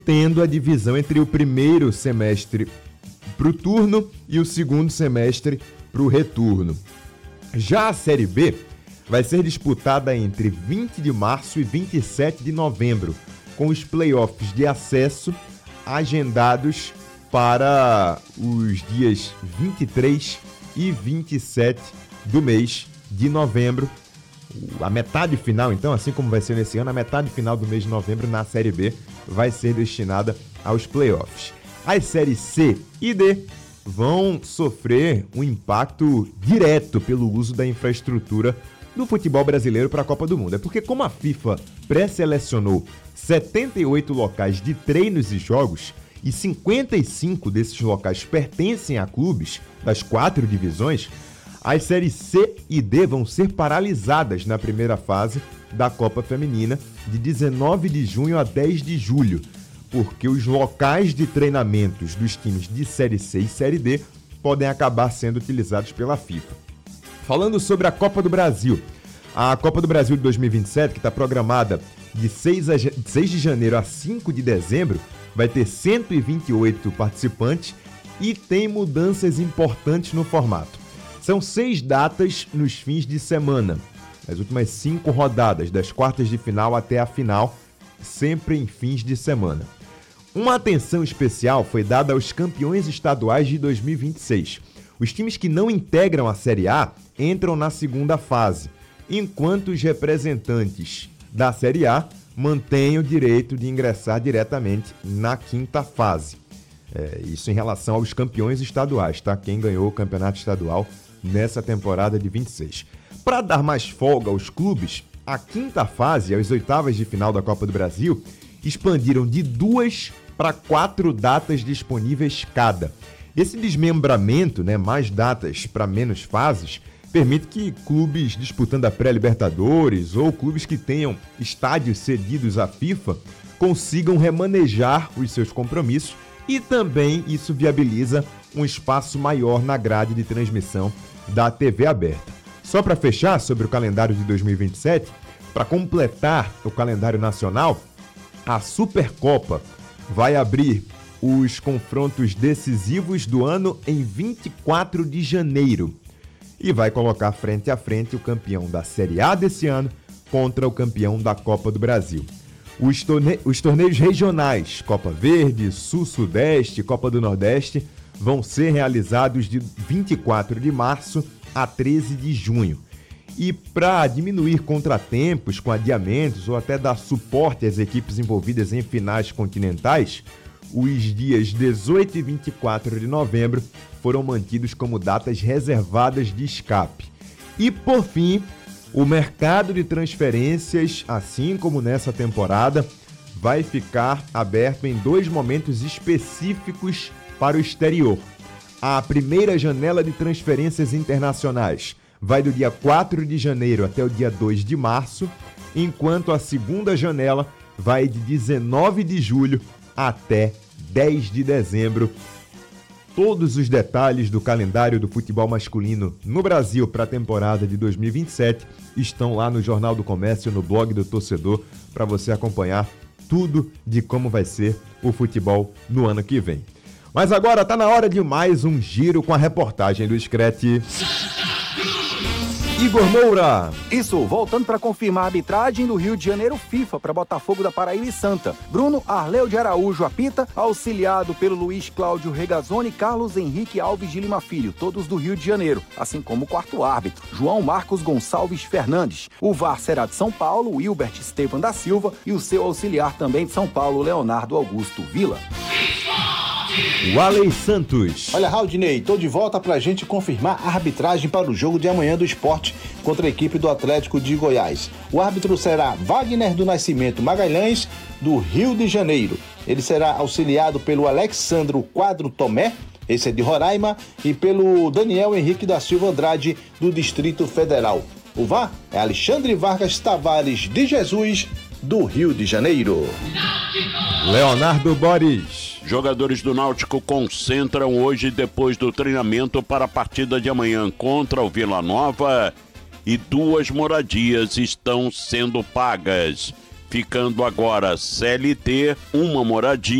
tendo a divisão entre o primeiro semestre para o turno e o segundo semestre para o retorno. Já a Série B vai ser disputada entre 20 de março e 27 de novembro, com os playoffs de acesso agendados para os dias 23 e 27 do mês de novembro. A metade final, então, assim como vai ser nesse ano, a metade final do mês de novembro na Série B vai ser destinada aos playoffs. As séries C e D vão sofrer um impacto direto pelo uso da infraestrutura do futebol brasileiro para a Copa do Mundo. É porque como a FIFA pré-selecionou 78 locais de treinos e jogos, e 55 desses locais pertencem a clubes das 4 divisões, as séries C e D vão ser paralisadas na primeira fase da Copa Feminina, de 19 de junho a 10 de julho, porque os locais de treinamentos dos times de Série C e Série D podem acabar sendo utilizados pela FIFA. Falando sobre a Copa do Brasil, a Copa do Brasil de 2027, que está programada de 6 de janeiro a 5 de dezembro, vai ter 128 participantes e tem mudanças importantes no formato. São 6 datas nos fins de semana, as últimas 5 rodadas, das quartas de final até a final, sempre em fins de semana. Uma atenção especial foi dada aos campeões estaduais de 2026. Os times que não integram a Série A entram na segunda fase, enquanto os representantes da Série A mantêm o direito de ingressar diretamente na quinta fase. Isso em relação aos campeões estaduais, tá? Quem ganhou o campeonato estadual nessa temporada de 26. Para dar mais folga aos clubes, a quinta fase, as oitavas de final da Copa do Brasil, expandiram de 2 para 4 datas disponíveis cada. Esse desmembramento, mais datas para menos fases, permite que clubes disputando a pré-Libertadores ou clubes que tenham estádios cedidos à FIFA consigam remanejar os seus compromissos e também isso viabiliza um espaço maior na grade de transmissão da TV aberta. Só para fechar sobre o calendário de 2027, para completar o calendário nacional, a Supercopa vai abrir os confrontos decisivos do ano em 24 de janeiro e vai colocar frente a frente o campeão da Série A desse ano contra o campeão da Copa do Brasil. Os torneios regionais, Copa Verde, Sul-Sudeste, Copa do Nordeste, vão ser realizados de 24 de março a 13 de junho. E para diminuir contratempos com adiamentos ou até dar suporte às equipes envolvidas em finais continentais, os dias 18 e 24 de novembro foram mantidos como datas reservadas de escape. E, por fim, o mercado de transferências, assim como nessa temporada, vai ficar aberto em 2 momentos específicos para o exterior. A primeira janela de transferências internacionais vai do dia 4 de janeiro até o dia 2 de março, enquanto a segunda janela vai de 19 de julho até 10 de dezembro. Todos os detalhes do calendário do futebol masculino no Brasil para a temporada de 2027 estão lá no Jornal do Comércio, no blog do torcedor, para você acompanhar tudo de como vai ser o futebol no ano que vem. Mas agora está na hora de mais um giro com a reportagem do Screte. Igor Moura. Isso, voltando para confirmar a arbitragem do Rio de Janeiro FIFA para Botafogo da Paraíba e Santa. Bruno Arleu de Araújo apita, auxiliado pelo Luiz Cláudio Regazzoni e Carlos Henrique Alves de Lima Filho, todos do Rio de Janeiro, assim como o quarto árbitro, João Marcos Gonçalves Fernandes. O VAR será de São Paulo, Wilbert Estevam da Silva, e o seu auxiliar também de São Paulo, Leonardo Augusto Vila. O Alei Santos. Olha, Raudinei, tô de volta pra gente confirmar a arbitragem para o jogo de amanhã do Sport contra a equipe do Atlético de Goiás. O árbitro será Wagner do Nascimento Magalhães, do Rio de Janeiro. Ele será auxiliado pelo Alexandro Quadro Tomé, esse é de Roraima, e pelo Daniel Henrique da Silva Andrade, do Distrito Federal. O VAR é Alexandre Vargas Tavares de Jesus, do Rio de Janeiro. Leonardo Boris. Jogadores do Náutico concentram hoje depois do treinamento para a partida de amanhã contra o Vila Nova e 2 moradias estão sendo pagas. ficando agora CLT, uma moradia